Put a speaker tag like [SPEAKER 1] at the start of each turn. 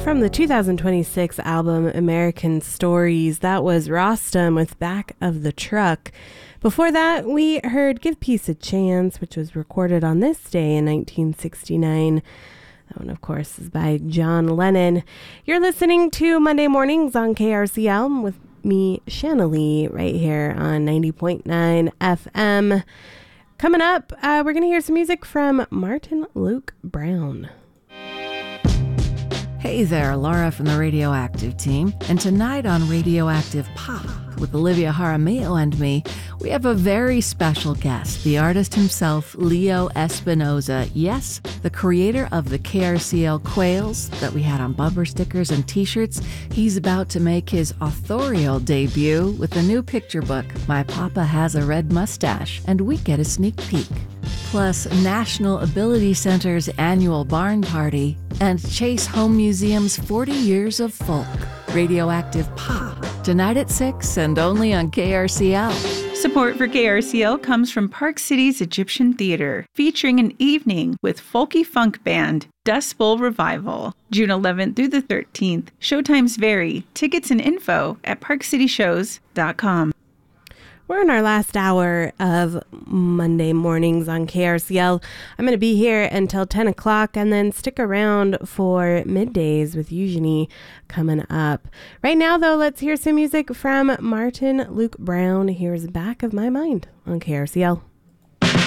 [SPEAKER 1] From the 2026 album American Stories, that was Rostam with Back of the Truck. Before that, we heard Give Peace a Chance, which was recorded on this day in 1969. That one, of course, is by John Lennon. You're listening to Monday Mornings on KRCL with me, Shanna Lee, right here on 90.9 FM. Coming up, we're going to hear some music from Martin Luke Brown.
[SPEAKER 2] Hey there, Laura from the Radioactive team. And tonight on Radioactive Pop with Olivia Jaramillo and me, we have a very special guest, the artist himself, Leo Espinoza. Yes, the creator of the KRCL Quails that we had on bumper stickers and t-shirts. He's about to make his authorial debut with a new picture book, My Papa Has a Red Mustache, and we get a sneak peek. Plus National Ability Center's annual barn party and Chase Home Museum's 40 Years of Folk. Radioactive Pop, tonight at 6 and only on KRCL.
[SPEAKER 3] Support for KRCL comes from Park City's Egyptian Theater, featuring an evening with folky funk band Dust Bowl Revival, June 11th through the 13th. Showtimes vary. Tickets and info at parkcityshows.com.
[SPEAKER 1] We're in our last hour of Monday Mornings on KRCL. I'm going to be here until 10 o'clock and then stick around for middays with Eugenie coming up. Right now, though, let's hear some music from Martin Luke Brown. Here's Back of My Mind on KRCL.